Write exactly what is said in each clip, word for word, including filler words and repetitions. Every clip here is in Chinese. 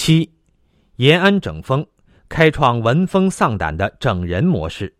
七、延安整风，开创闻风丧胆的整人模式。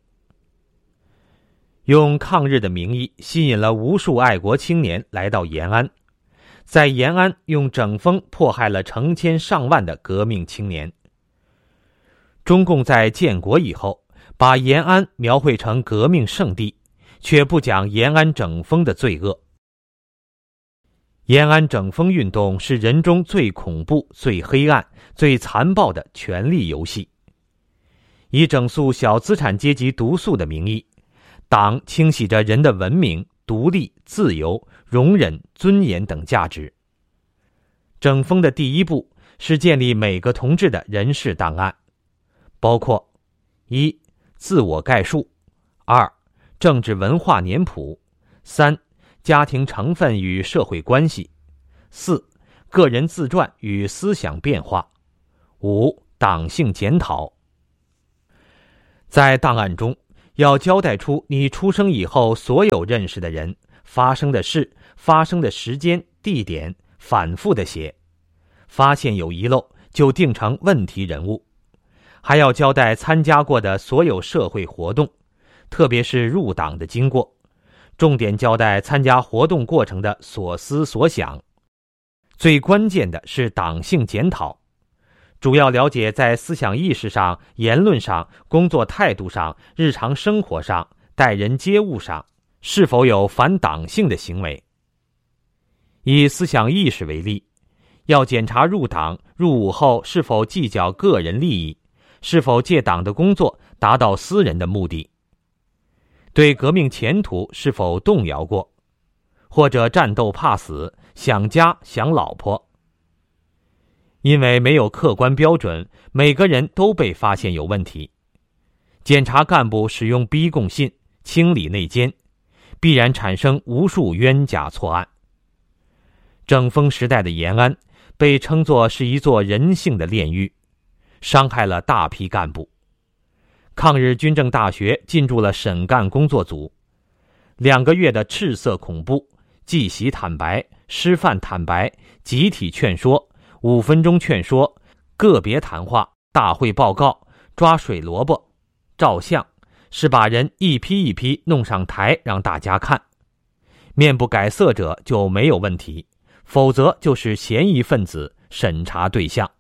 用抗日的名义吸引了无数爱国青年来到延安，在延安用整风迫害了成千上万的革命青年。中共在建国以后，把延安描绘成革命圣地，却不讲延安整风的罪恶。延安整风运动是人中最恐怖、最黑暗、最残暴的权力游戏。以整肃小资产阶级毒素的名义，党清洗着人的文明、独立、自由、容忍、尊严等价值。整风的第一步是建立每个同志的人事档案，包括一、自我概述；二、政治文化年谱；三、家庭成分与社会关系；四、个人自传与思想变化；五、党性检讨。在档案中，要交代出你出生以后所有认识的人、发生的事、发生的时间、地点，反复的写，发现有遗漏就定成问题人物。还要交代参加过的所有社会活动，特别是入党的经过，重点交代参加活动过程的所思所想。最关键的是党性检讨，主要了解在思想意识上、言论上、工作态度上、日常生活上、待人接物上，是否有反党性的行为。以思想意识为例，要检查入党、入伍后是否计较个人利益，是否借党的工作达到私人的目的，对革命前途是否动摇过，或者战斗怕死，想家想老婆。因为没有客观标准，每个人都被发现有问题。检察干部使用逼供信，清理内奸，必然产生无数冤假错案。整风时代的延安被称作是一座人性的炼狱，伤害了大批干部。抗日军政大学进驻了审干工作组，两个月的赤色恐怖、记习坦白、师范坦白、集体劝说、五分钟劝说、个别谈话、大会报告、抓水萝卜、照相，是把人一批一批弄上台让大家看。面不改色者就没有问题，否则就是嫌疑分子，审查对象。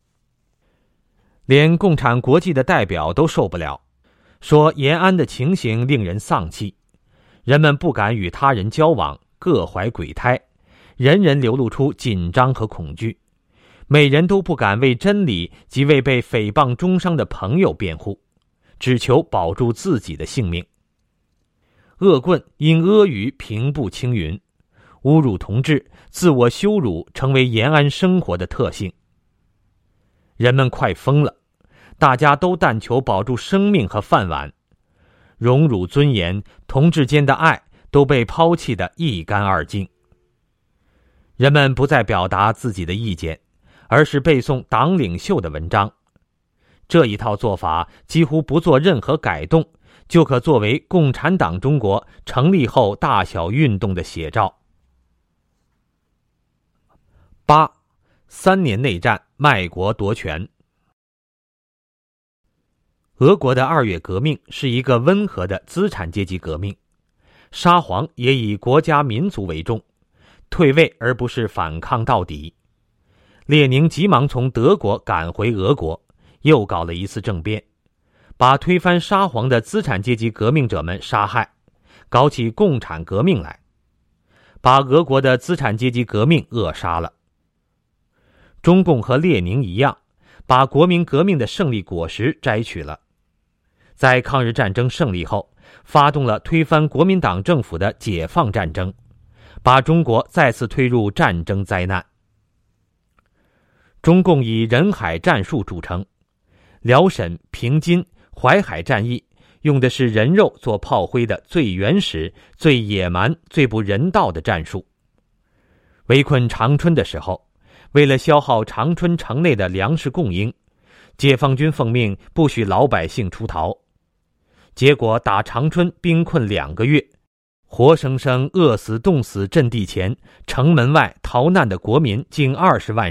连共产国际的代表都受不了，说延安的情形令人丧气，人们不敢与他人交往，各怀鬼胎，人人流露出紧张和恐惧，每人都不敢为真理及为被诽谤中伤的朋友辩护，只求保住自己的性命。恶棍因阿谀平步青云，侮辱同志、自我羞辱成为延安生活的特性。人们快疯了，大家都但求保住生命和饭碗，荣辱尊严、同志间的爱都被抛弃得一干二净。人们不再表达自己的意见，而是背诵党领袖的文章。这一套做法几乎不做任何改动，就可作为共产党中国成立后大小运动的写照。八、三年内战，卖国夺权。俄国的二月革命是一个温和的资产阶级革命，沙皇也以国家民族为重，退位而不是反抗到底。列宁急忙从德国赶回俄国，又搞了一次政变，把推翻沙皇的资产阶级革命者们杀害，搞起共产革命来，把俄国的资产阶级革命扼杀了。中共和列宁一样，把国民革命的胜利果实摘取了。在抗日战争胜利后，发动了推翻国民党政府的解放战争，把中国再次推入战争灾难。中共以人海战术著称，辽沈、平津、淮海战役用的是人肉做炮灰的最原始、最野蛮、最不人道的战术。围困长春的时候，为了消耗长春城内的粮食供应，解放军奉命不许老百姓出逃，结果打长春兵困两个月，活生生饿死冻死阵地前城门外逃难的国民近二十万人，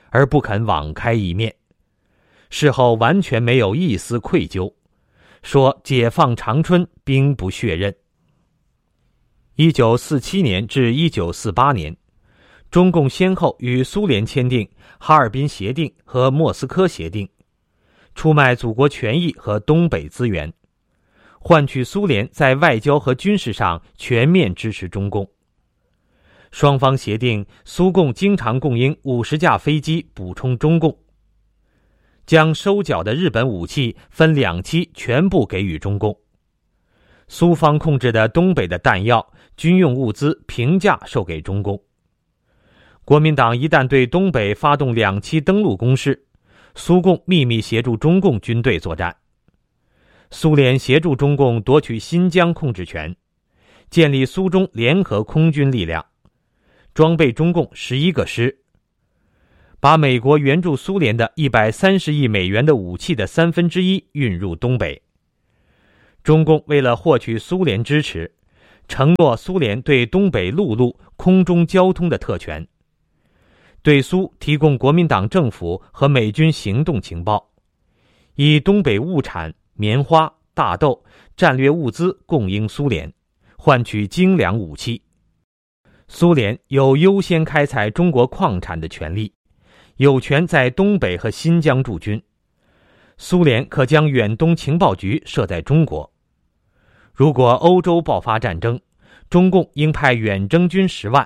而不肯网开一面。事后完全没有一丝愧疚，说解放长春兵不血刃。一九四七年至一九四八年，中共先后与苏联签订哈尔滨协定和莫斯科协定，出卖祖国权益和东北资源，换取苏联在外交和军事上全面支持中共。双方协定，苏共经常供应五十架飞机补充中共，将收缴的日本武器分两期全部给予中共。苏方控制的东北的弹药、军用物资平价售给中共。国民党一旦对东北发动两期登陆攻势，苏共秘密协助中共军队作战。苏联协助中共夺取新疆控制权，建立苏中联合空军力量，装备中共十一个师，把美国援助苏联的一百三十亿美元的武器的三分之一运入东北。中共为了获取苏联支持，承诺苏联对东北陆路、空中交通的特权，对苏提供国民党政府和美军行动情报，以东北物产、棉花、大豆、战略物资供应苏联，换取精良武器。苏联有优先开采中国矿产的权利，有权在东北和新疆驻军。苏联可将远东情报局设在中国。如果欧洲爆发战争，中共应派远征军十万，